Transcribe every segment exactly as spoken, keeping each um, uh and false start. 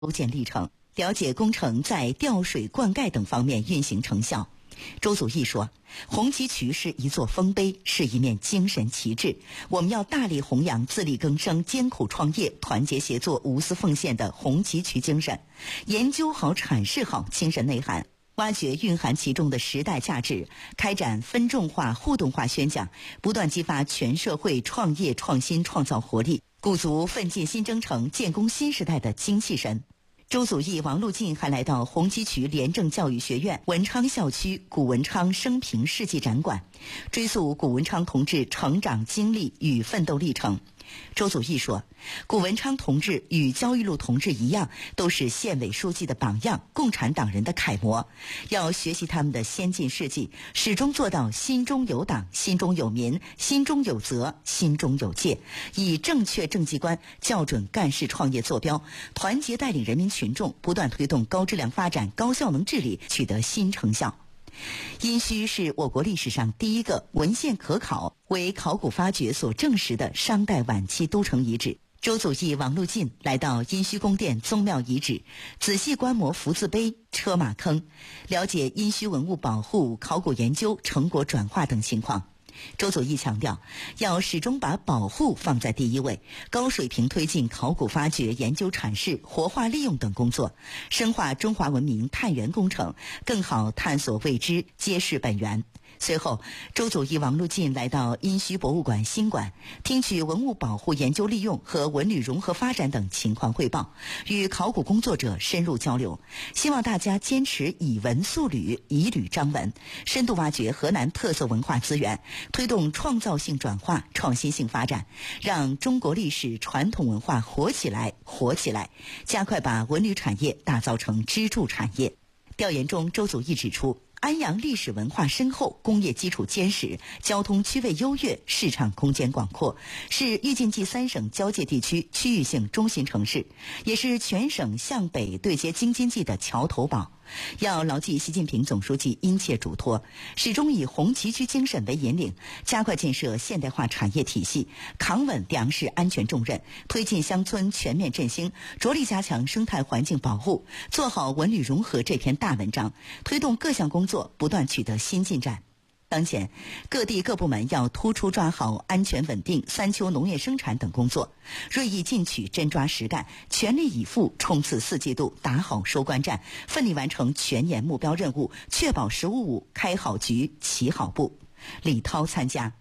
构建历程，了解工程在调水、灌溉等方面运行成效。周祖义说，红旗渠是一座丰碑，是一面精神旗帜，我们要大力弘扬自力更生、艰苦创业、团结协作、无私奉献的红旗渠精神，研究好、阐释好精神内涵，挖掘蕴含其中的时代价值，开展分众化、互动化宣讲，不断激发全社会创业创新创造活力，鼓足奋进新征程、建功新时代的精气神。周祖义、王路进还来到红旗渠廉政教育学院文昌校区古文昌生平事迹展馆，追溯古文昌同志成长经历与奋斗历程。周祖义说，古文昌同志与焦裕禄同志一样，都是县委书记的榜样，共产党人的楷模，要学习他们的先进事迹，始终做到心中有党、心中有民、心中有责、心中有戒，以正确政绩观校准干事创业坐标，团结带领人民群众，不断推动高质量发展、高效能治理取得新成效。殷墟是我国历史上第一个文献可考、为考古发掘所证实的商代晚期都城遗址。周祖义、王路进来到殷墟宫殿宗庙遗址，仔细观摩福字碑、车马坑，了解殷墟文物保护、考古研究成果转化等情况。周祖义强调，要始终把保护放在第一位，高水平推进考古发掘、研究阐释、活化利用等工作，深化中华文明探源工程，更好探索未知，揭示本源。随后，周祖义、王路进来到殷墟博物馆新馆，听取文物保护、研究利用和文旅融合发展等情况汇报，与考古工作者深入交流，希望大家坚持以文塑旅、以旅彰文，深度挖掘河南特色文化资源，推动创造性转化、创新性发展，让中国历史传统文化活起来、活起来，加快把文旅产业打造成支柱产业。调研中，周祖义指出，安阳历史文化深厚，工业基础坚实，交通区位优越，市场空间广阔，是豫晋冀三省交界地区区域性中心城市，也是全省向北对接京津冀的桥头堡。要牢记习近平总书记殷切嘱托，始终以红旗渠精神为引领，加快建设现代化产业体系，扛稳粮食安全重任，推进乡村全面振兴，着力加强生态环境保护，做好文旅融合这篇大文章，推动各项工作不断取得新进展。当前，各地各部门要突出抓好安全稳定、三秋农业生产等工作，锐意进取、真抓实干，全力以赴冲刺四季度，打好收官战，奋力完成全年目标任务，确保“十五五”开好局、起好步。李涛参加。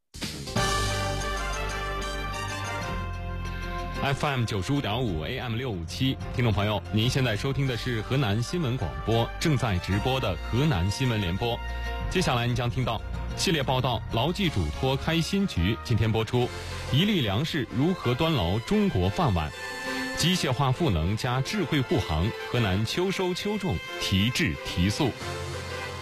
F M 九十五点五 A M 六五七，听众朋友，您现在收听的是河南新闻广播正在直播的河南新闻联播。接下来您将听到系列报道，牢记嘱托开新局。今天播出，一粒粮食如何端牢中国饭碗？机械化赋能加智慧护航，河南秋收秋种提质提速。